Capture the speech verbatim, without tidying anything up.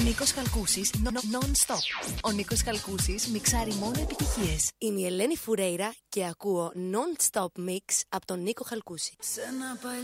Νίκος Χαλκούσης, non-stop. Ο Νίκος Χαλκούσης μιξάρει μόνο επιτυχίες. Είμαι η Ελένη Φουρέιρα και ακούω non-stop mix από τον Νίκο Χαλκούση.